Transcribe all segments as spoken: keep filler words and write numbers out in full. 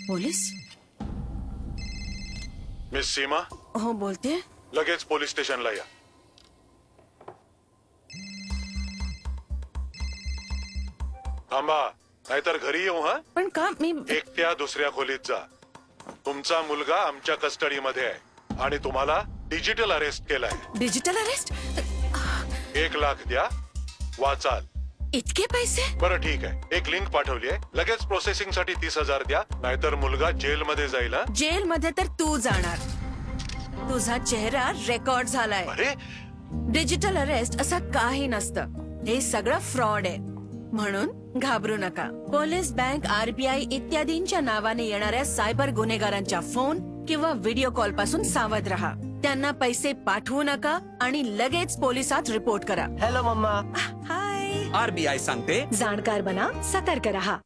Police? Miss सीमा? हो बोलते. लगेच पोलीस स्टेशनला या. थांबा, नाहीतर घरी येऊ. हा पण का? मी एकट्या दुसऱ्या खोलीत जा. तुमचा मुलगा आमच्या कस्टडीमध्ये आहे आणि तुम्हाला डिजिटल अरेस्ट केलाय. Digital arrest? एक लाख द्या, वाचाल. इतके पैसे? बरं ठीक आहे, एक लिंक पाठवली आहे, लगेच प्रोसेसिंग साठी तीस हजार द्या, नाहीतर मुलगा जेल मध्ये जाईल. जेल मध्ये तर तू जाणार. तुझा चेहरा रेकॉर्ड झालाय. अरे डिजिटल अरेस्ट असं काही नसतं. हे सगळं फ्रॉड आहे. म्हणून घाबरू नका. पोलीस, बँक, आरबीआय इत्यादींच्या नावाने येणाऱ्या सायबर गुन्हेगारांच्या फोन किंवा व्हिडिओ कॉल पासून सावध रहा. त्यांना पैसे पाठवू नका आणि लगेच पोलिसात रिपोर्ट करा. Hello mamma. हाय. आरबीआय सांगते, जाणकार बना, सतर्क रहा.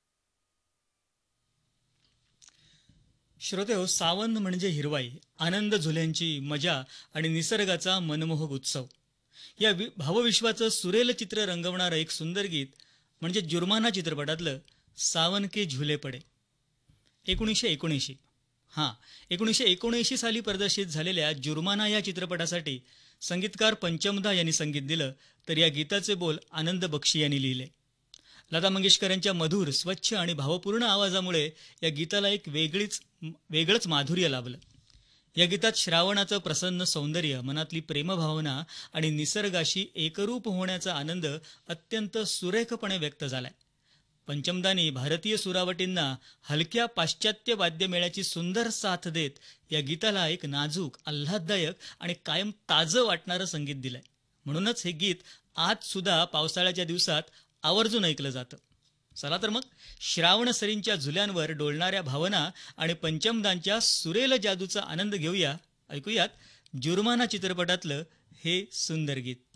श्रोतेहो, सावन म्हणजे हिरवाई, आनंद झुल्यांची मजा आणि निसर्गाचा मनमोहक उत्सव. या भावविश्वाचं सुरेल चित्र रंगवणारं एक सुंदर गीत म्हणजे जुर्माना चित्रपटातलं सावन के झुले पडे. एकोणीसशे एकोणऐंशी हां एकोणीसशे एकोणऐंशी साली प्रदर्शित झालेल्या जुर्माना या चित्रपटासाठी संगीतकार पंचमदा यांनी संगीत दिलं, तर या गीताचे बोल आनंद बक्षी यांनी लिहिले. लता मंगेशकर यांच्या मधुर, स्वच्छ आणि भावपूर्ण आवाजामुळे या गीताला एक वेगळीच वेगळंच माधुर्य लाभलं. या गीतात श्रावणाचं प्रसन्न सौंदर्य, मनातली प्रेमभावना आणि निसर्गाशी एकरूप होण्याचा आनंद अत्यंत सुरेखपणे व्यक्त झालाय. पंचमदानी भारतीय सुरावटींना हलक्या पाश्चात्य वाद्यमेळ्याची सुंदर साथ देत या गीताला एक नाजूक, आल्हाददायक आणि कायम ताजं वाटणारं संगीत दिलंय. म्हणूनच हे गीत आज सुद्धा पावसाळ्याच्या दिवसात आवर्जून ऐकलं जातं. चला तर मग श्रावण सरींच्या झुल्यांवर डोलणाऱ्या भावना आणि पंचमदांच्या सुरेल जादूचा आनंद घेऊया. ऐकूयात जुर्माना चित्रपटातलं हे सुंदर गीत.